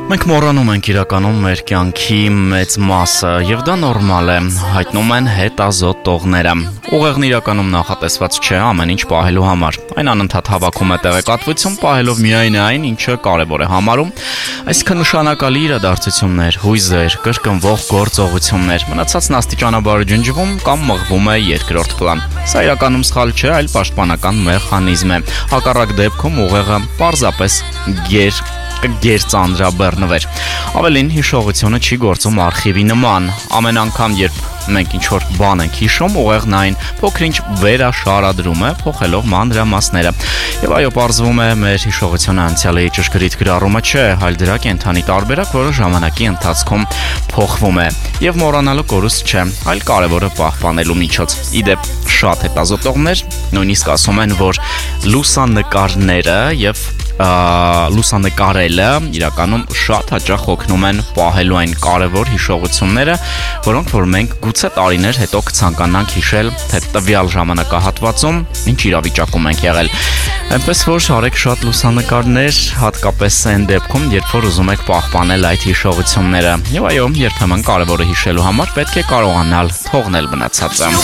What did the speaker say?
Մենք մոռանում ենք իրականում մեր կյանքի մեծ մասը, եւ դա նորմալ է, հայտնում են հետազոտողները։ Ուղեղն իրականում նախատեսված չէ ամեն ինչ պահելու համար։ Այն անընդհատ հավաքում է տեղեկատվություն, պահելով միայն այն, ինչը կարևոր է համարում, այսինքն նշանակալի իրադարձություններ, հույզեր, կրկնվող գործողություններ, մնացածն աստիճանաբար ջնջվում կամ մղվում է երկրորդ պլան։ Սա իրականում սխալ չէ, այլ պաշտպանական մեխանիզմ է։ Հակառակ դեպքում ուղեղը պարզապես կգերծանրաբեռնվեր։ Ավելին, հիշողությունը չի գործում արխիվի նման։ Ամեն անգամ, երբ մենք ինչ-որ բան ենք հիշում, ուղեղն այն փոքր-ինչ վերաշարադրում է, փոխելով մանրամասները։ Եվ այո, պարզվում է, մեր հիշողությունը անցյալի ճշգրիտ գրառումը չէ, այլ դրա կենդանի տարբերակ, որը ժամանակի ընթացքում փոխվում է։ Եվ մոռանալու կորուստ չէ, այլ կարևորը պահպանելու միջոց։ Իդեպ, շատ հետազոտողներ նույնիսկ ասում են, որ լուսանկարները եւ լուսանկարելը իրականում շատ հաճախ օգնում են պահելու այն կարևոր հիշողությունները, որոնք որ մենք գուցե տարիներ հետո կցանկանանք հիշել, թե տվյալ ժամանակահատվածում ինչ իրավիճակում ենք եղել։ Այնպես որ արեք շատ լուսանկարներ, հատկապես այն դեպքում, երբ որ ուզում եք պահպանել այդ հիշողությունները։ Եվ այո, երբեմն կարևորը հիշելու համար պետք է կարողանալ թողնել մնացածը։